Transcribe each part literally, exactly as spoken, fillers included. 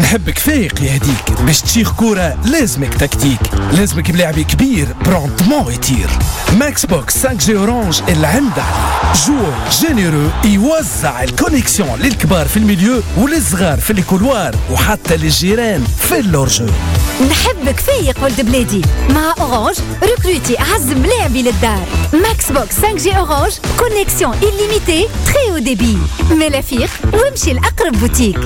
نحبك فايق يا هديك، باش تشيخ كورة لازمك تكتيك، لازمك بلاعبي كبير برونتمون يطير. ماكس بوكس خمسة جي اورانج العمد عليه، جوور جينيرو يوزع الكونيكسيون للكبار في الميليو وللصغار في الكولوار وحتى للجيران في اللورجو. نحبك فايق ولد بلادي، مع اورانج ريكروتي اعز ملاعبي للدار. ماكس بوكس خمسة جي اورانج كونيكسيون إليميتي تري او ديبي. ملافيق وامشي لأقرب بوتيك.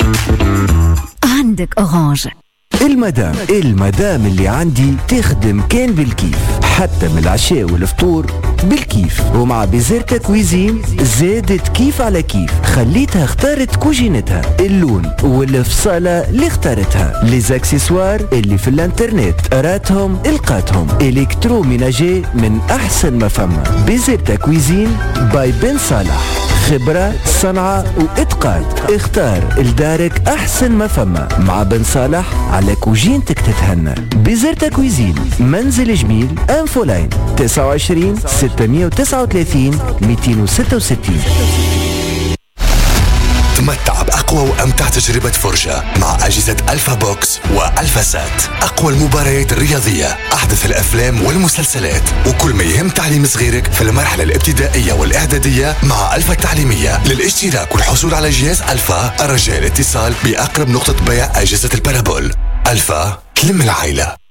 عندك اورانج. المدام المدام اللي عندي تخدم كان بالكيف، حتى من العشاء والفطور بالكيف. ومع بيزيرتا كويزين زادت كيف على كيف، خليتها اختارت كوجينتها، اللون والفصالة اللي اختارتها، ليزاكسيسوار اللي في الانترنت راتهم القاتهم، الكترو ميناجي من احسن ما فما. بيزيرتا كويزين باي بن صالح، خبرة صنعة واتقان. اختار لدارك احسن ما فما مع بن صالح على كوجينتك تتهنى. بيزيرتا كويزين، منزل جميل، انفولاين تسعة وعشرين ستمية وتسعة وثلاثين مئتين وستة وستين. تمتع بأقوى وأمتع تجربة فرجة مع أجهزة ألفا بوكس وألفا سات. أقوى المباريات الرياضية، أحدث الأفلام والمسلسلات، وكل ما يهم تعليم صغيرك في المرحلة الابتدائية والإعدادية مع ألفا التعليمية. للاشتراك والحصول على جهاز ألفا الرجاء الاتصال بأقرب نقطة بيع أجهزة البارابول. ألفا تلم العائلة.